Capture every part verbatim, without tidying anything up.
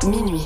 Minuit.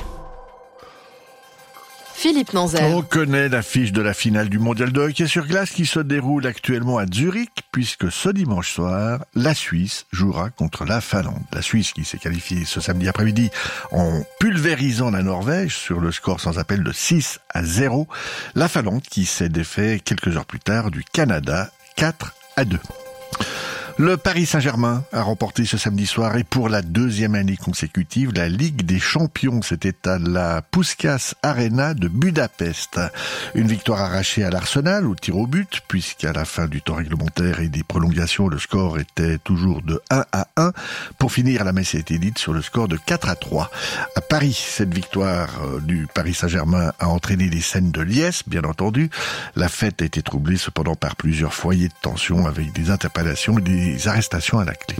Philippe Nanzer. On connaît l'affiche de la finale du mondial de hockey sur glace qui se déroule actuellement à Zurich, puisque ce dimanche soir, la Suisse jouera contre la Finlande. La Suisse qui s'est qualifiée ce samedi après-midi en pulvérisant la Norvège sur le score sans appel de six à zéro. La Finlande qui s'est défait quelques heures plus tard du Canada quatre à deux. Le Paris Saint-Germain a remporté ce samedi soir et pour la deuxième année consécutive la Ligue des Champions. C'était à la Puskás Arena de Budapest. Une victoire arrachée à l'Arsenal au tir au but, puisqu'à la fin du temps réglementaire et des prolongations, le score était toujours de un à un. Pour finir, la messe a été dite sur le score de quatre à trois. À Paris, cette victoire du Paris Saint-Germain a entraîné des scènes de liesse, bien entendu. La fête a été troublée cependant par plusieurs foyers de tension avec des interpellations et des Les arrestations à la clé.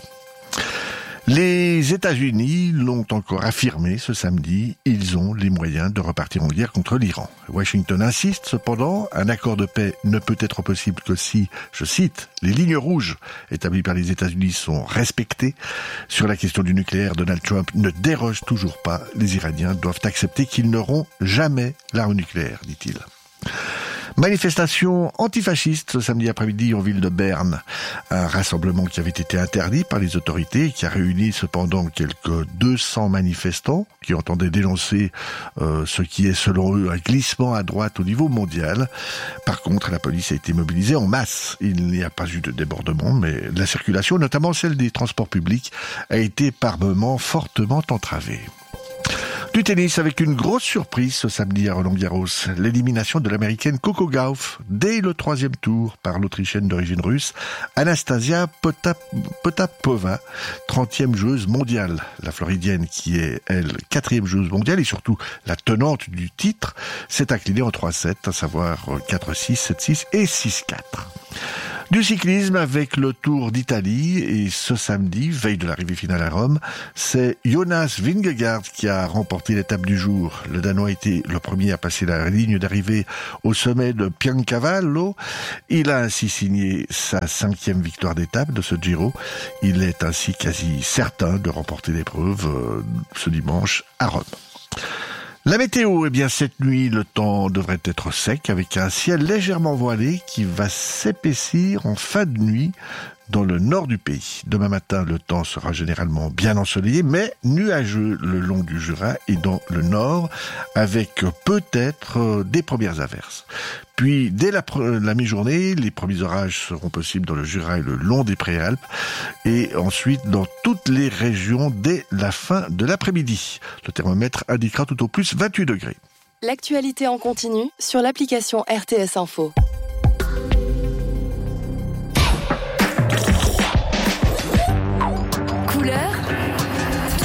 Les États-Unis l'ont encore affirmé ce samedi, ils ont les moyens de repartir en guerre contre l'Iran. Washington insiste cependant, un accord de paix ne peut être possible que si, je cite, les lignes rouges établies par les États-Unis sont respectées. Sur la question du nucléaire, Donald Trump ne déroge toujours pas. Les Iraniens doivent accepter qu'ils n'auront jamais l'arme nucléaire, dit-il. Manifestation antifasciste ce samedi après-midi en ville de Berne. Un rassemblement qui avait été interdit par les autorités et qui a réuni cependant quelques deux cents manifestants qui entendaient dénoncer euh, ce qui est selon eux un glissement à droite au niveau mondial. Par contre, la police a été mobilisée en masse. Il n'y a pas eu de débordement, mais la circulation, notamment celle des transports publics, a été par moments fortement entravée. Du tennis avec une grosse surprise ce samedi à Roland-Garros. L'élimination de l'américaine Coco Gauff dès le troisième tour par l'autrichienne d'origine russe Anastasia Potap- Potapova, trentième joueuse mondiale. La floridienne qui est, elle, quatrième joueuse mondiale et surtout la tenante du titre, s'est inclinée en trois sept, à savoir quatre six, sept six et six quatre. Du cyclisme avec le Tour d'Italie et ce samedi, veille de l'arrivée finale à Rome, c'est Jonas Vingegaard qui a remporté l'étape du jour. Le Danois a été le premier à passer la ligne d'arrivée au sommet de Piancavallo. Il a ainsi signé sa cinquième victoire d'étape de ce Giro. Il est ainsi quasi certain de remporter l'épreuve euh, ce dimanche à Rome. La météo, eh bien cette nuit, le temps devrait être sec avec un ciel légèrement voilé qui va s'épaissir en fin de nuit dans le nord du pays. Demain matin, le temps sera généralement bien ensoleillé, mais nuageux le long du Jura et dans le nord, avec peut-être des premières averses. Puis, dès la, la mi-journée, les premiers orages seront possibles dans le Jura et le long des Préalpes, et ensuite dans toutes les régions dès la fin de l'après-midi. Le thermomètre indiquera tout au plus vingt-huit degrés. L'actualité en continu sur l'application R T S Info.